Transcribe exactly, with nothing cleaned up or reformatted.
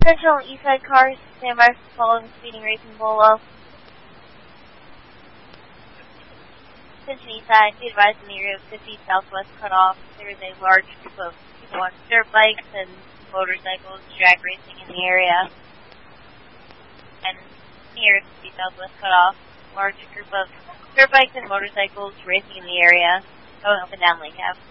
Central and East Side cars, stand by for following speeding racing Bolo. Attention East Side, be advised in the area of fifty Southwest cutoff. There is a large group of people on dirt bikes and motorcycles drag racing in the area. And near fifty Southwest cutoff, large group of dirt bikes and motorcycles racing in the area, going up and down Lake Ave.